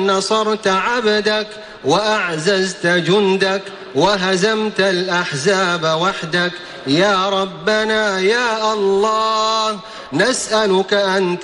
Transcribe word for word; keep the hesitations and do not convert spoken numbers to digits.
أن نصرت عبدك وأعززت جندك وهزمت الأحزاب وحدك. يا ربنا يا الله، نسألك أن